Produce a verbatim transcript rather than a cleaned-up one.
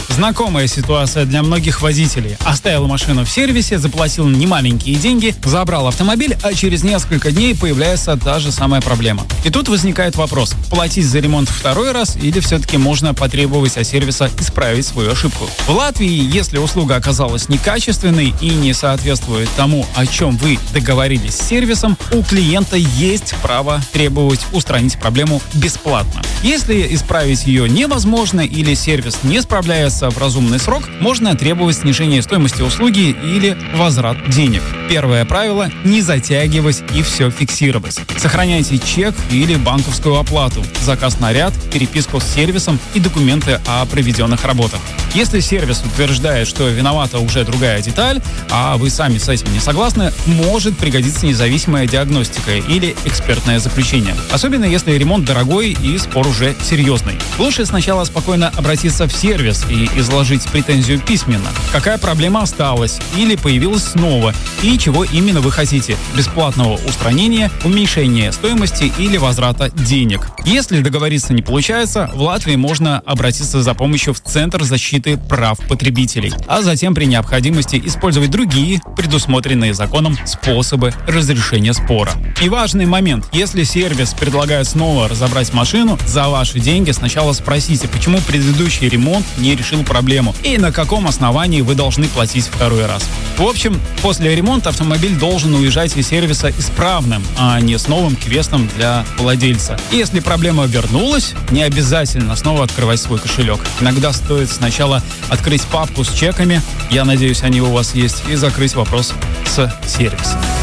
Знакомая ситуация для многих водителей. Оставил машину в сервисе, заплатил немаленькие деньги, забрал автомобиль, а через несколько дней появляется та же самая проблема. И тут возникает вопрос, платить за ремонт второй раз или все-таки можно потребовать от сервиса исправить свою ошибку. В Латвии, если услуга оказалась некачественной и не соответствует тому, о чем вы договорились с сервисом, у клиента есть право требовать устранить проблему бесплатно. Если исправить ее невозможно или сервис не справляется в разумный срок, можно требовать снижения стоимости услуги или возврат денег. Первое правило – не затягивать и все фиксировать. Сохраняйте чек или банковскую оплату, заказ на ряд, переписку с сервисом и документы о проведенных работах. Если сервис утверждает, что виновата уже другая деталь, а вы сами с этим не согласны, может пригодиться независимая диагностика или экспертное заключение. Особенно если ремонт дорогой и спор уже серьезный. Лучше сначала спокойно обратиться в сервис и изложить претензию письменно. Какая проблема осталась или появилась снова, и чего именно вы хотите – бесплатного устранения, уменьшения стоимости или возврата денег. Если договориться не получается, в Латвии можно обратиться за помощью в Центр защиты прав потребителей, а затем при необходимости использовать другие, предусмотренные законом, способы разрешения спора. И важный момент – если сервис предлагает снова разобрать машину, за ваши деньги сначала спросите, почему предыдущий ремонт не решил проблему и на каком основании вы должны платить второй раз. В общем, после ремонта автомобиль должен уезжать из сервиса исправным, а не с новым квестом для владельца. И если проблема вернулась, не обязательно снова открывать свой кошелек. Иногда стоит сначала открыть папку с чеками, я надеюсь, они у вас есть, и закрыть вопрос с сервисом.